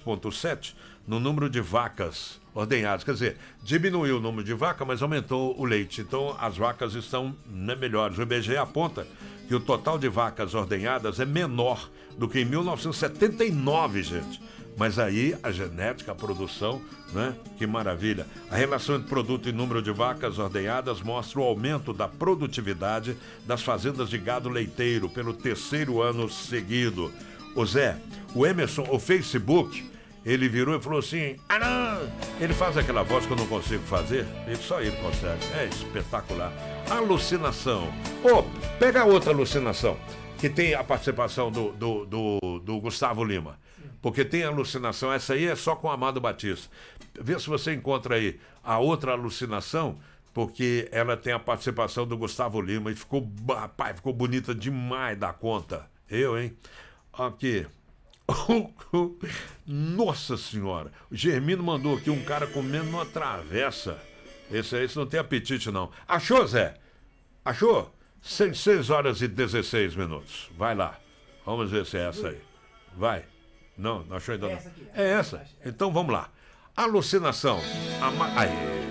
2,7 no número de vacas ordenhadas. Quer dizer, diminuiu o número de vacas, mas aumentou o leite. Então, as vacas estão melhores. O IBGE aponta que o total de vacas ordenhadas é menor do que em 1979, gente. Mas aí, a genética, a produção, né? Que maravilha. A relação entre produto e número de vacas ordenhadas mostra o aumento da produtividade das fazendas de gado leiteiro pelo 3º ano seguido. Ô Zé, o Emerson, o Facebook, ele virou e falou assim, não! Ele faz aquela voz que eu não consigo fazer, só ele consegue, é espetacular. Alucinação. Pega a outra alucinação, que tem a participação do Gustavo Lima. Porque tem alucinação, essa aí é só com o Amado Batista. Vê se você encontra aí a outra alucinação, porque ela tem a participação do Gustavo Lima e ficou, rapaz, ficou bonita demais da conta. Hein? Aqui. Nossa Senhora. O Germino mandou aqui um cara comendo uma travessa. Esse não tem apetite, não. Achou, Zé? Achou? 6 horas e 16 minutos. Vai lá. Vamos ver se é essa aí. Vai. Não achou ainda não. É essa. Então vamos lá. Alucinação. Aê.